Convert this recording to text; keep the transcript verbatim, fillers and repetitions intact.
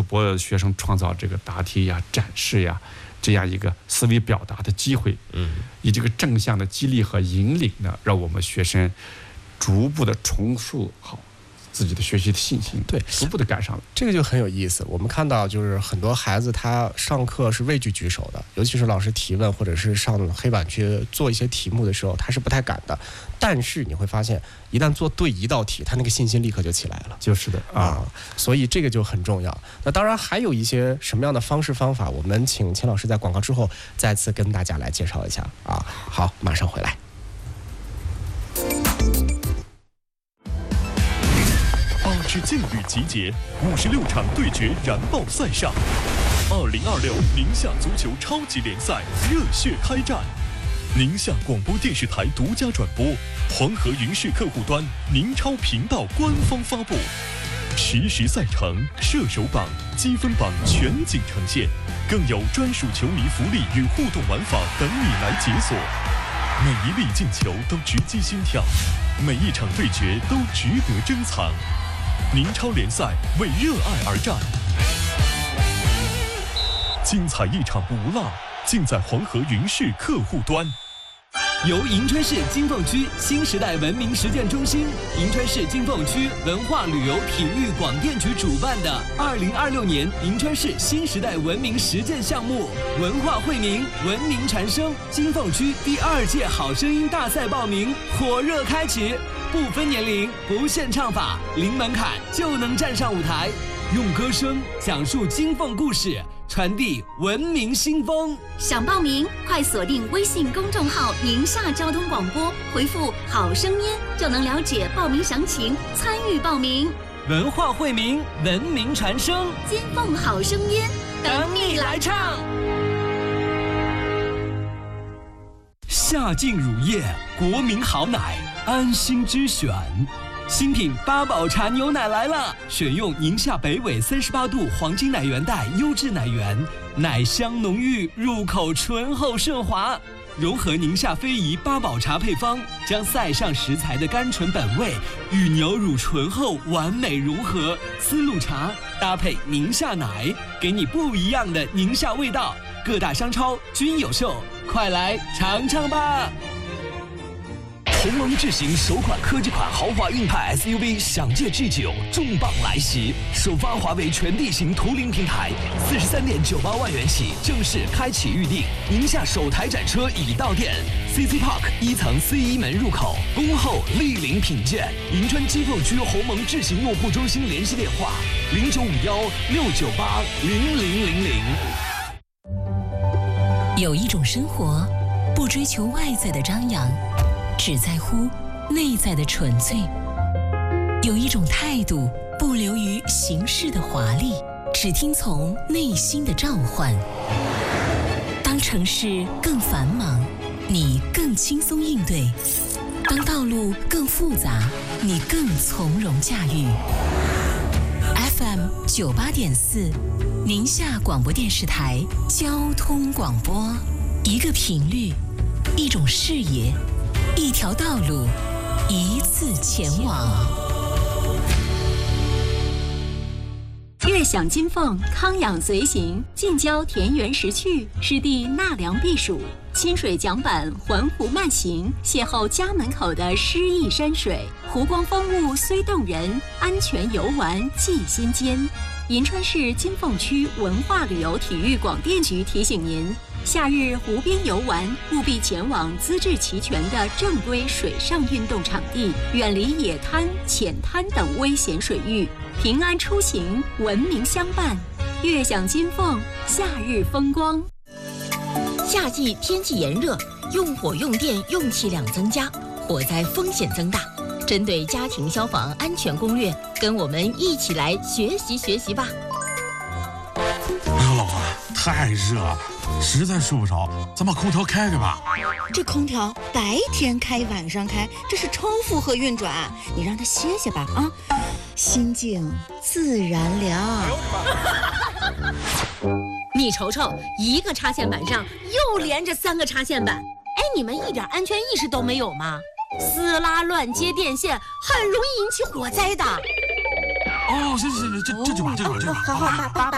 博学生创造这个答题呀、展示呀这样一个思维表达的机会，嗯，以这个正向的激励和引领呢，让我们学生逐步的重塑好自己的学习的信心， 对， 逐步的赶上了。 这个就很有意思。我们看到，就是很多孩子他上课是畏惧举手的，尤其是老师提问或者是上黑板去做一些题目的时候，他是不太敢的。但是你会发现，一旦做对一道题，他那个信心立刻就起来了。 就是的啊， 所以这个就很重要。那当然还有一些什么样的方式方法，我们请钱老师在广告之后再次跟大家来介绍一下啊。好，马上回来。 八支劲旅集结，五十六场对决燃爆赛上。二零二六宁夏足球超级联赛热血开战，宁夏广播电视台独家转播，黄河云视客户端、宁超频道官方发布，实时赛程、射手榜、积分榜全景呈现，更有专属球迷福利与互动玩法等你来解锁。每一粒进球都直击心跳，每一场对决都值得珍藏。宁超联赛为热爱而战，精彩一场不落，尽在黄河云视客户端。 由银川市金凤区新时代文明实践中心、银川市金凤区文化旅游体育广电局主办的二零二六年银川市新时代文明实践项目“文化惠民，文明传声”金凤区第二届好声音大赛报名火热开启，不分年龄，不限唱法，零门槛就能站上舞台，用歌声讲述金凤故事，传递文明新风。 想报名，快锁定微信公众号“宁夏交通广播”，回复“好声音”就能了解报名详情，参与报名。 文化惠民，文明传声， 金凤好声音，等你来唱。 夏净乳业，国民好奶，安心之选。新品八宝茶牛奶来了，选用宁夏北纬三十八度黄金奶源带优质奶源，奶香浓郁，入口醇厚顺滑，融合宁夏非遗八宝茶配方，将塞上食材的甘醇本味与牛乳醇厚完美融合，丝路茶搭配宁夏奶，给你不一样的宁夏味道。各大商超均有售，快来尝尝吧！鸿蒙智行首款科技款豪华硬派 S U V 享界 G 九重磅来袭，首发华为全地形图灵平台，四十三点九八万元起正式开启预定。宁夏首台展车已到店 ，C C Park 一层 C 一门入口，恭候莅临品鉴。银川金凤区鸿蒙智行用户中心联系电话：零九五幺六九八零零零零。 有一种生活，不追求外在的张扬，只在乎内在的纯粹；有一种态度，不流于形式的华丽，只听从内心的召唤。当城市更繁忙，你更轻松应对；当道路更复杂，你更从容驾驭。F M 九八点四，宁夏广播电视台交通广播，一个频率，一种视野，一条道路，一次前往。 悦享金凤，康养随行，近郊田园识趣，湿地纳凉避暑，清水桨板环湖慢行，邂逅家门口的诗意山水，湖光风物虽动人，安全游玩记心间。银川市金凤区文化旅游体育广电局提醒您，夏日湖边游玩，务必前往资质齐全的正规水上运动场地，远离野滩、浅滩等危险水域，平安出行，文明相伴，悦享金凤，夏日风光。 夏季天气炎热，用火用电用气量增加，火灾风险增大。针对家庭消防安全攻略，跟我们一起来学习学习吧。 哎呀，老婆，太热了，实在睡不着，咱把空调开开吧。 这空调白天开晚上开，这是超负荷运转，你让它歇歇吧啊，心静自然凉。 你瞅瞅，一个插线板上又连着三个插线板，哎，你们一点安全意识都没有吗？撕拉乱接电线很容易引起火灾的。 哦，是是是，这这就把这个把这个把。 好好，爸爸。